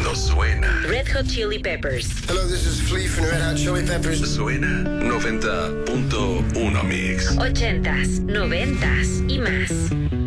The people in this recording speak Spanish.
cuando suena. Red Hot Chili Peppers. Hello, this is Flea from Red Hot Chili Peppers. Suena 90.1 Mix. 80s, 90s y más.